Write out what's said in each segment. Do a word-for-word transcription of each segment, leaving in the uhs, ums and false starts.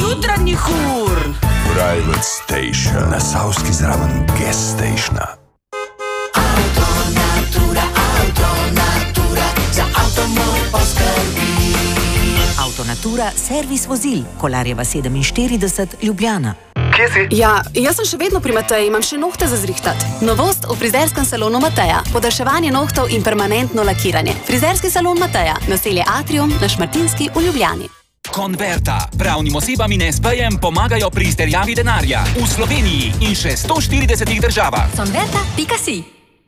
jutranjih ur. Private Station. Na Savski zraven Gas Stationa. Auto Natura, Auto Natura, za avtomoj poskrbi. Auto Natura, servis vozil, Kolarjeva sedeminštirideset, Ljubljana. Kje si? Ja, jaz sem še vedno pri Mateji, imam še nohte za zrihtat. Novost v frizerskem salonu Mateja. Podaljševanje nohtov in permanentno lakiranje. Frizerski salon Mateja, naselje Atrium na Šmartinski v Ljubljani. Konverta. Pravnim osebam in es pejem pomagajo pri izterjavi denarja. V Sloveniji in še sto štiridesetih državah. Konverta pika si.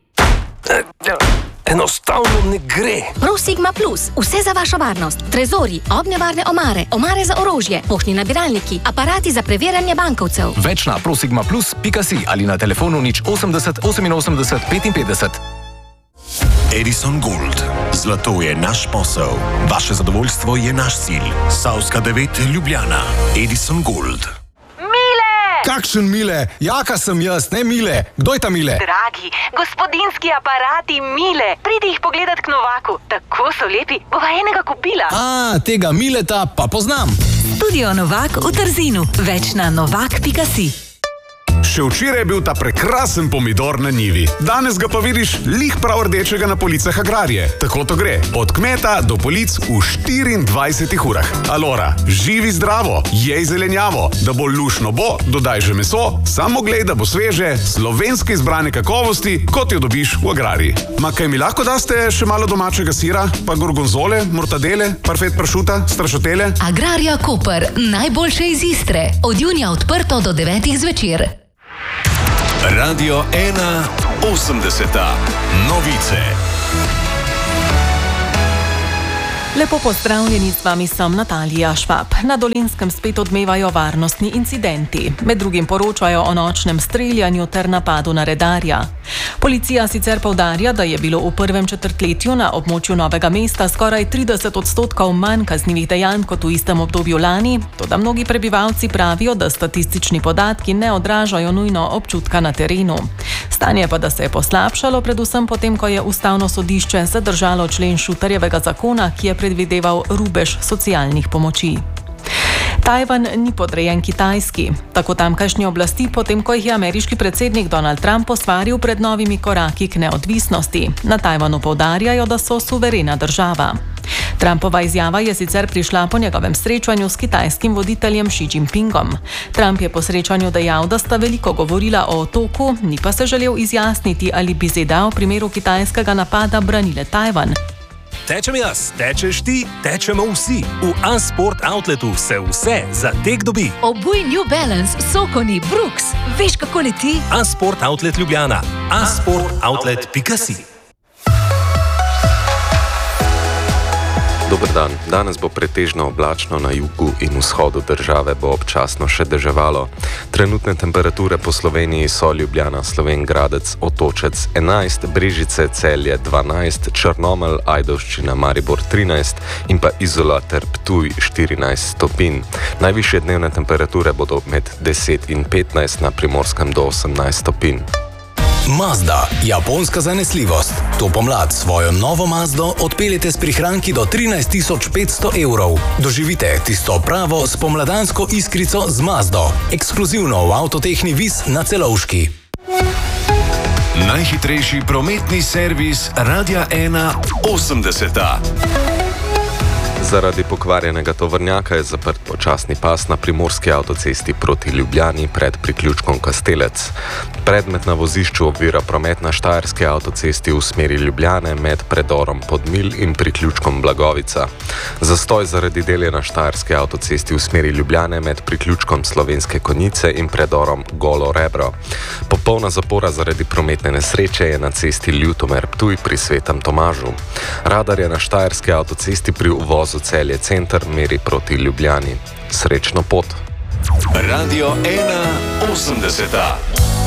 Enostavno ne gre. ProSigma Plus. Vse za vašo varnost. Trezori, ognjevarne omare, omare za orožje, poštni nabiralniki, aparati za preverjanje bankovcev. Več na prosigma plus pika si ali na telefonu nič osemdeset oseminosemdeset petinpetdeset. Edison Gold. Zlato je naš posel. Vaše zadovoljstvo je naš cilj. Savska devet, Ljubljana. Edison Gold. Kakšen Mile? Jaka sem jaz, ne Mile. Kdo je ta Mile? Dragi, gospodinski aparati Mile. Pridi jih pogledat k Novaku. Tako so lepi, bova enega kupila. A, tega Mileta pa poznam. Studio Novak v Trzinu. Več na novak pika si. Še včeraj je bil ta prekrasen pomidor na njivi. Danes ga pa vidiš lih prav rdečega na policah Agrarije. Tako to gre. Od kmeta do polic v štiriindvajsetih urah. Alora, živi zdravo, jej zelenjavo. Da bo lušno bo, dodaj že meso, samo glej, da bo sveže, slovenske izbrane kakovosti, kot jo dobiš v Agrariji. Ma kaj mi lahko daste še malo domačega sira, pa gorgonzole, mortadele, parfet pršuta, strašotele? Agrarija Koper, najboljše iz Istre. Od junija odprto do devetih zvečer. Radio ena osemdeseta. Novice. Lepo pozdravljeni, z vami sem Natalija Švab. Na Dolenjskem spet odmevajo varnostni incidenti. Med drugim poročajo o nočnem streljanju ter napadu na redarja. Policija sicer poudarja, da je bilo v prvem četrtletju na območju Novega mesta skoraj trideset odstotkov manj kaznivih dejanj kot v istem obdobju lani, toda mnogi prebivalci pravijo, da statistični podatki ne odražajo nujno občutka na terenu. Stanje pa, da se je poslabšalo, predvsem potem, ko je Ustavno sodišče zadržalo člen Šuterjevega zakona, ki je predvideval rubež socialnih pomoči. Tajvan ni podrejen Kitajski. Tako tamkajšnje oblasti, potem ko jih je ameriški predsednik Donald Trump posvaril pred novimi koraki k neodvisnosti. Na Tajvanu poudarjajo, da so suverena država. Trumpova izjava je sicer prišla po njegovem srečanju s kitajskim voditeljem Xi Jinpingom. Trump je po srečanju dejal, da sta veliko govorila o otoku, ni pa se želel izjasniti, ali bi Z D A v primeru kitajskega napada branile Tajvan. Tečem jaz, tečeš ti, tečemo vsi. V A-Sport Outletu se vse za tek dobi. Obuj New Balance, Sokoni, Brooks. Veš, kako leti? A-Sport Outlet Ljubljana. a sport outlet pika si. Dober dan. Danes bo pretežno oblačno, na jugu in vzhodu države bo občasno še deževalo. Trenutne temperature po Sloveniji so Ljubljana, Slovenj Gradec, Otočec enajst, Brežice, Celje dvanajst, Črnomelj, Ajdovščina, Maribor trinajst in pa Izola ter Ptuj štirinajst stopinj. Najvišje dnevne temperature bodo med deset in petnajst, na Primorskem do osemnajst stopinj. Mazda, japonska zanesljivost. To pomlad svojo novo Mazdo odpeljete s prihranki do trinajst tisoč petsto evrov. Doživite tisto pravo spomladansko iskrico z Mazdo. Ekskluzivno v Avtotehni Vis na Celovški. Najhitrejši prometni servis Radia ena osemdeseta. Zaradi pokvarjenega tovornjaka je zaprt počasni pas na primorski avtocesti proti Ljubljani pred priključkom Kastelec. Predmet na vozišču ovira promet na štajerski avtocesti v smeri Ljubljane med predorom Podmilj in priključkom Blagovica. Zastoj zaradi delja na štajerski avtocesti v smeri Ljubljane med priključkom Slovenske Konjice in predorom Golo Rebro. Popolna zapora zaradi prometne nesreče je na cesti Ljutomer Ptuj pri Svetem Tomažu. Radar je na štajerski avtocesti pri uvozu Celje center meri proti Ljubljani. Srečno pot! Radio ena osemdeseta.